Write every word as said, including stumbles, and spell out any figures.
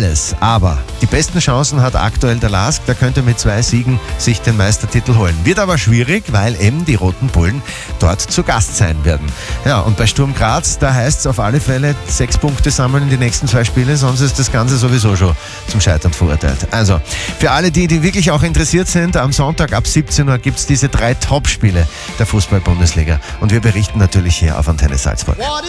alles. Aber die besten Chancen hat aktuell der Lask. Der könnte mit zwei Siegen sich den Meistertitel holen. Wird aber schwierig, weil eben die Roten Bullen dort zu Gast sein werden. Ja, und bei Sturm Graz, da heißt es auf alle Fälle sechs Punkte sammeln in die nächsten zwei Spiele, sonst ist das Ganze sowieso schon zum Scheitern verurteilt. Also, für alle die, die wirklich auch interessiert sind, am Sonntag ab siebzehn Uhr gibt es diese drei Top-Spiele der Fußball-Bundesliga. Und wir berichten natürlich hier auf Antenne Salzburg.